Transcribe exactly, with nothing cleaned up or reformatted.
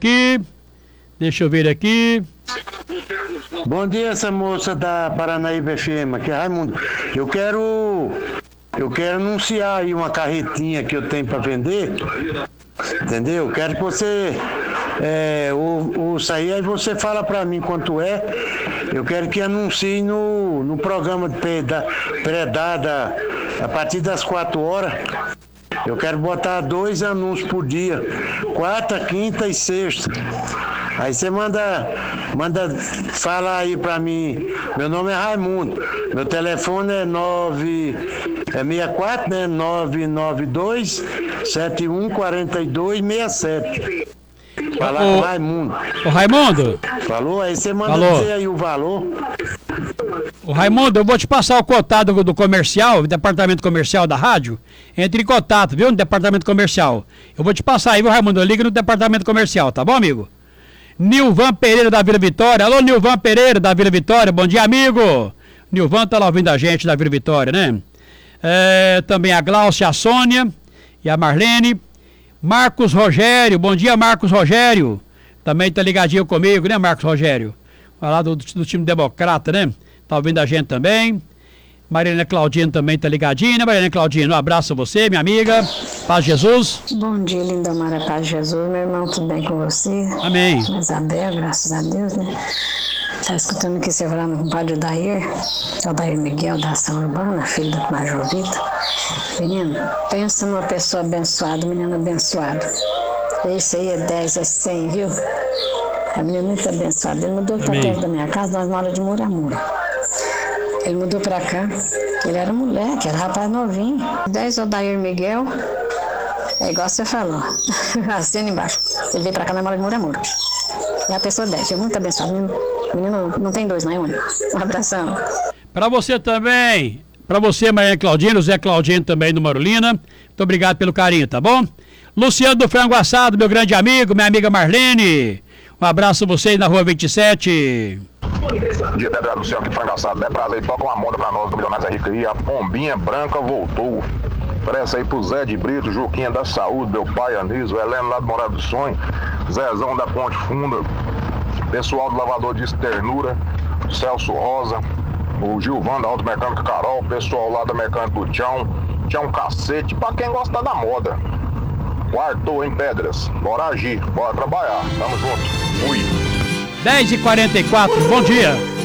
aqui. Deixa eu ver aqui. Bom dia, essa moça da Paranaíba F M, aqui é Raimundo. Eu quero, eu quero anunciar aí uma carretinha que eu tenho para vender, entendeu? Eu quero que você é, ouça aí, aí você fala para mim quanto é. Eu quero que anuncie no, no programa de pré-dada a partir das quatro horas. Eu quero botar dois anúncios por dia, quarta, quinta e sexta. Aí você manda, manda falar aí pra mim. Meu nome é Raimundo. Meu telefone é nove, é sessenta e quatro, né? nove nove dois, sete um quatro dois seis sete. Falar com o Raimundo. Ô Raimundo. Falou? Aí você manda Falou. dizer aí o valor. Ô Raimundo, eu vou te passar o contato do, do comercial, do departamento comercial da rádio. Entre em contato, viu? No departamento comercial. Eu vou te passar aí, viu, Raimundo? Eu ligo no departamento comercial, tá bom, amigo? Nilvan Pereira da Vila Vitória. Alô, Nilvan Pereira da Vila Vitória. Bom dia, amigo. Nilvan tá lá ouvindo a gente da Vila Vitória, né? É, também a Glaucia, a Sônia e a Marlene. Marcos Rogério. Bom dia, Marcos Rogério. Também tá ligadinho comigo, né, Marcos Rogério? Lá do, do time democrata, né? Tá ouvindo a gente também. Marilena Claudino também tá ligadinha, né, Marilena Claudino? Um abraço a você, minha amiga. Paz de Jesus. Bom dia, linda Mara, paz de Jesus. Meu irmão, tudo bem com você? Amém. Isabel, graças a Deus, né? Tá escutando aqui você falando com o padre Dair, o Dair Miguel da Ação Urbana, filho do Major Vitor. Menino, pensa numa pessoa abençoada, menino abençoado. Esse aí é dez, é cem, viu? É menino muito abençoado. Ele mudou para perto da minha casa, nós moramos de muro a muro. Ele mudou pra cá, ele era moleque, era rapaz novinho. dez Odair Miguel, é igual você falou, assina embaixo. Ele veio pra cá, nós moramos de muro a muro. É a pessoa dez, é muito abençoado. Menino, menino não tem dois, não é único. Um abração. Pra você também, pra você, Maria Claudino, Zé Claudino também do Marolina. Muito obrigado pelo carinho, tá bom? Luciano do Frango Assado, meu grande amigo, minha amiga Marlene. Um abraço a vocês na rua vinte e sete. Bom dia, Pedro do Céu, aqui Frango Assado. É prazer, toca uma moda pra nós do Milionários é Rico aí. A pombinha branca voltou. Presta aí pro Zé de Brito, Juquinha da Saúde, meu pai Anísio, Helena lá do Morado do Sonho, Zezão da Ponte Funda, pessoal do Lavador de Ternura, Celso Rosa, o Gilvan da Automecânica Carol, pessoal lá da Mecânica do Tchão, Tchão Cacete, pra quem gosta da moda. Quartou em Pedras, bora agir, bora trabalhar, tamo junto, fui. dez e quarenta e quatro, bom dia.